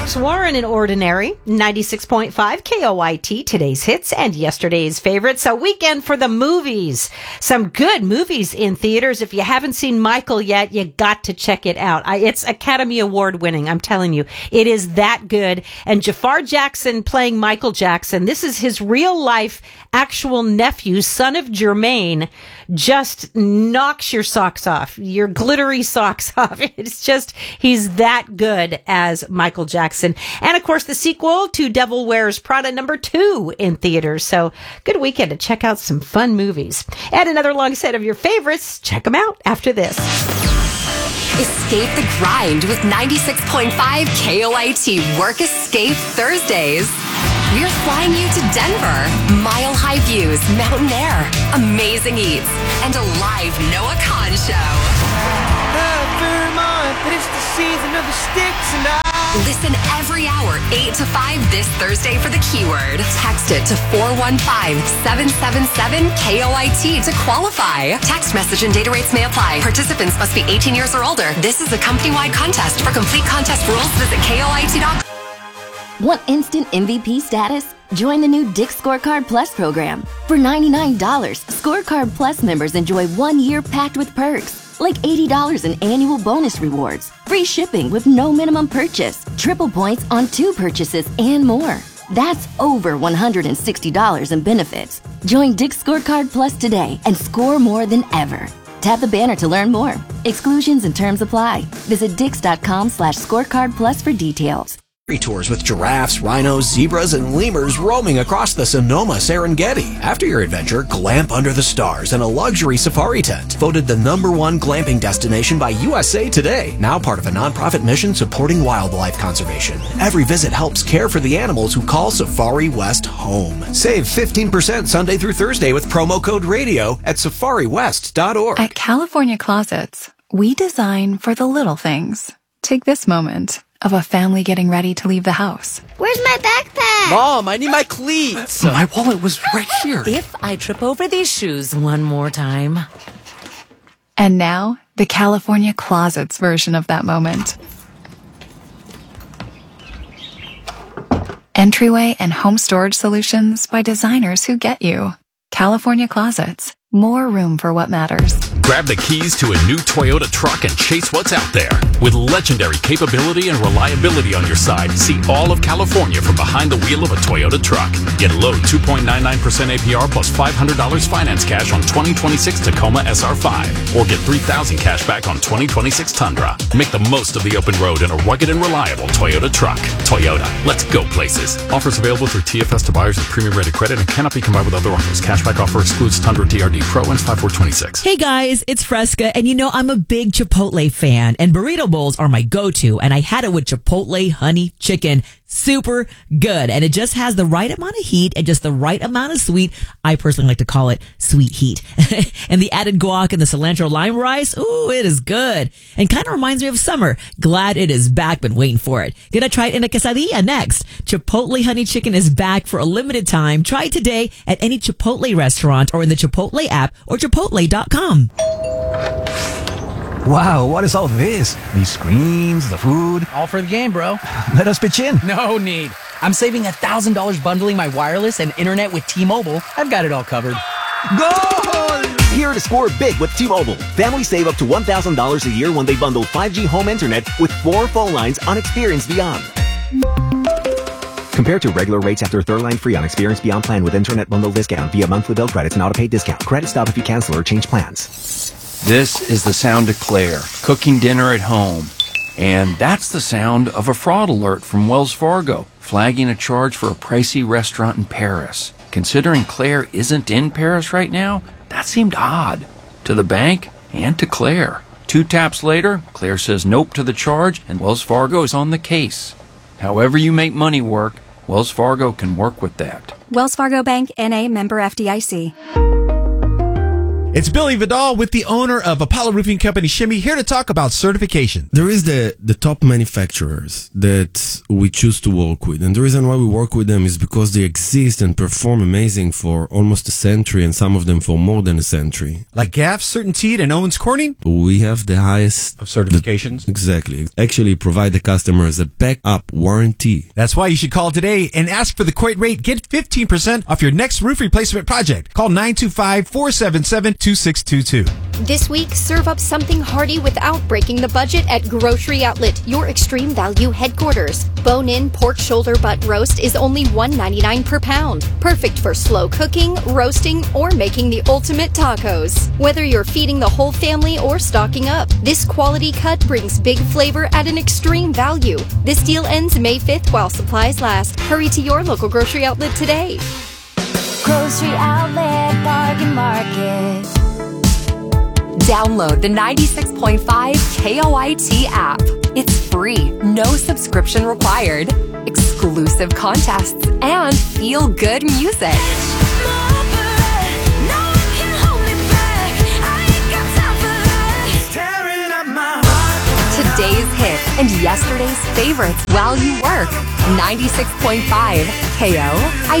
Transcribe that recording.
Alex Warren in Ordinary, 96.5 KOIT, today's hits and yesterday's favorites. A weekend for the movies. Some good movies in theaters. If you haven't seen Michael yet, you got to check it out. It's Academy Award winning. I'm telling you, it is that good. And Jafar Jackson playing Michael Jackson. This is his real life actual nephew, son of Jermaine, just knocks your socks off, your glittery socks off. It's just, he's that good as Michael Jackson. And of course, the sequel to Devil Wears Prada #2 in theaters. So good weekend to check out some fun movies. And another long set of your favorites. Check them out after this. Escape the grind with 96.5 KOIT Work Escape Thursdays. We're flying you to Denver. Mile-high views, mountain air, amazing eats, and a live Noah Khan show. Vermont, but it's the season of the sticks and I... Listen every hour, 8 to 5 this Thursday for the keyword. Text it to 415-777-KOIT to qualify. Text message and data rates may apply. Participants must be 18 years or older. This is a company-wide contest. For complete contest rules, visit KOIT.com. Want instant MVP status? Join the new Dick's Scorecard Plus program. For $99, Scorecard Plus members enjoy 1 year packed with perks, like $80 in annual bonus rewards, free shipping with no minimum purchase, triple points on 2 purchases, and more. That's over $160 in benefits. Join Dick's Scorecard Plus today and score more than ever. Tap the banner to learn more. Exclusions and terms apply. Visit dix.com/scorecardplus for details. Tours with giraffes, rhinos, zebras, and lemurs roaming across the Sonoma Serengeti. After your adventure, glamp under the stars in a luxury safari tent. Voted the #1 glamping destination by USA Today. Now part of a nonprofit mission supporting wildlife conservation. Every visit helps care for the animals who call Safari West home. Save 15% Sunday through Thursday with promo code RADIO at safariwest.org. At California Closets, we design for the little things. Take this moment of a family getting ready to leave the house. Where's my backpack? Mom, I need my cleats. My wallet was right here. If I trip over these shoes one more time. And now, the California Closets version of that moment. Entryway and home storage solutions by designers who get you. California Closets. More room for what matters. Grab the keys to a new Toyota truck and chase what's out there. With legendary capability and reliability on your side, see all of California from behind the wheel of a Toyota truck. Get low 2.99% APR plus $500 finance cash on 2026 Tacoma SR5. Or get $3,000 cash back on 2026 Tundra. Make the most of the open road in a rugged and reliable Toyota truck. Toyota, let's go places. Offers available through TFS to buyers with premium rated credit and cannot be combined with other offers. Cashback offer excludes Tundra TRD Pro and 5426. Hey guys, it's Fresca, and you know I'm a big Chipotle fan, and burrito bowls are my go-to, and I had it with Chipotle honey chicken. Super good, and it just has the right amount of heat and just the right amount of sweet. I personally like to call it sweet heat. And the added guac and the cilantro lime rice, ooh, it is good. And kind of reminds me of summer. Glad it is back, been waiting for it. Gonna try it in a quesadilla next. Chipotle honey chicken is back for a limited time. Try it today at any Chipotle restaurant or in the Chipotle app or chipotle.com. Wow, what is all this? These screens, the food. All for the game, bro. Let us pitch in. No need. I'm saving $1,000 bundling my wireless and internet with T-Mobile. I've got it all covered. Goal! Here to score big with T-Mobile. Families save up to $1,000 a year when they bundle 5G home internet with 4 phone lines on Experience Beyond. Compared to regular rates after third line free on Experience Beyond plan with internet bundle discount via monthly bill credits and auto-pay discount. Credit stop if you cancel or change plans. This is the sound of Claire, cooking dinner at home. And that's the sound of a fraud alert from Wells Fargo, flagging a charge for a pricey restaurant in Paris. Considering Claire isn't in Paris right now, that seemed odd. To the bank and to Claire. 2 taps later, Claire says nope to the charge, and Wells Fargo is on the case. However you make money work, Wells Fargo can work with that. Wells Fargo Bank, N.A., member FDIC. It's Billy Vidal with the owner of Apollo Roofing Company, Shimmy, here to talk about certification. There is the top manufacturers that we choose to work with. And the reason why we work with them is because they exist and perform amazing for almost a century, and some of them for more than a century. Like Gaff, CertainTeed, and Owens Corning? We have the highest of certifications. Exactly. Actually provide the customers a backup warranty. That's why you should call today and ask for the Coit rate. Get 15% off your next roof replacement project. Call 925-477-2622. This week, serve up something hearty without breaking the budget at Grocery Outlet, your extreme value headquarters. Bone-in pork shoulder butt roast is only $1.99 per pound. Perfect for slow cooking, roasting, or making the ultimate tacos. Whether you're feeding the whole family or stocking up, this quality cut brings big flavor at an extreme value. This deal ends May 5th while supplies last. Hurry to your local Grocery Outlet today. Grocery Outlet Bargain Market. Download the 96.5 KOIT app. It's free, no subscription required. Exclusive contests and feel-good music. Today's hits and yesterday's favorites while you work. 96.5 KOIT.